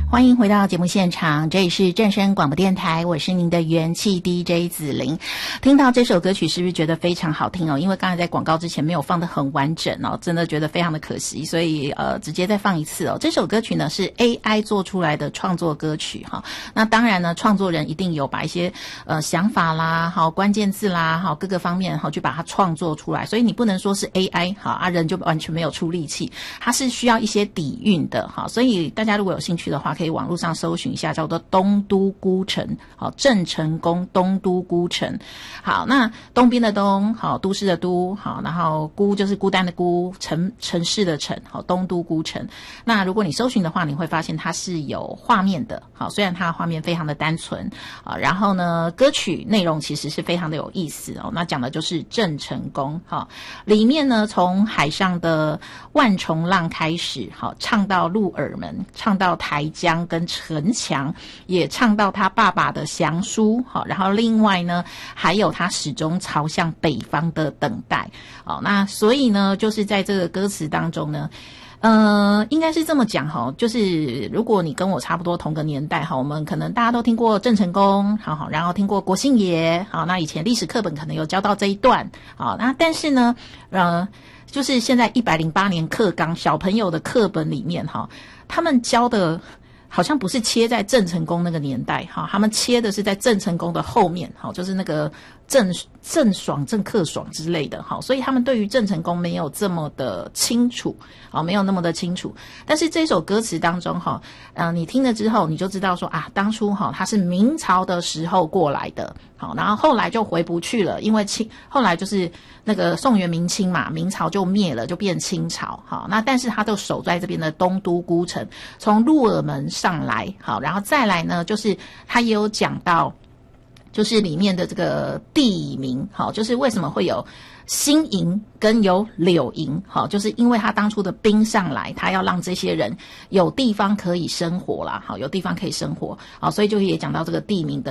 欢迎回到节目现场，这里是正声广播电台，我是您的元气 DJ 子玲。听到这首歌曲是不是觉得非常好听哦？因为刚才在广告之前没有放得很完整哦，真的觉得非常的可惜，所以直接再放一次哦。这首歌曲呢是 AI 做出来的创作歌曲哈。那当然呢，创作人一定有把一些想法啦、好关键字啦、好各个方面好去把它创作出来，所以你不能说是 AI 好人就完全没有出力气，它是需要一些底蕴的哈。所以大家如果有兴趣的话，可以网络上搜寻一下，叫做东都孤城，好，郑成功东都孤城。好，那东边的东，好，都市的都，好，然后孤就是孤单的孤，城市的城，好，东都孤城。那如果你搜寻的话，你会发现它是有画面的，好，虽然它的画面非常的单纯啊，然后呢，歌曲内容其实是非常的有意思哦。那讲的就是郑成功，好，里面呢从海上的万重浪开始，好，唱到鹿耳门，唱到台江跟城墙，也唱到他爸爸的降书，好，然后另外呢还有他始终朝向北方的等待，好，那所以呢就是在这个歌词当中呢，应该是这么讲哈，就是如果你跟我差不多同个年代哈，我们可能大家都听过郑成功，好，然后听过国姓爷，好，那以前历史课本可能有教到这一段，好，那但是呢，就是现在108年课纲小朋友的课本里面哈，他们教的好像不是切在郑成功那个年代哈，他们切的是在郑成功的后面，好，就是那个郑爽、郑克爽之类的，好，所以他们对于郑成功没有这么的清楚，好，没有那么的清楚。但是这首歌词当中哈，你听了之后你就知道说啊，当初哈他是明朝的时候过来的，好，然后后来就回不去了，因为后来就是那个宋元明清嘛，明朝就灭了，就变清朝，好，那但是他都守在这边的东都孤城，从鹿耳门上来，好，然后再来呢，就是他也有讲到。就是里面的这个地名，好，就是为什么会有新营跟有柳营，好，就是因为他当初的兵上来，他要让这些人有地方可以生活啦，好，有地方可以生活，好，所以就也讲到这个地名的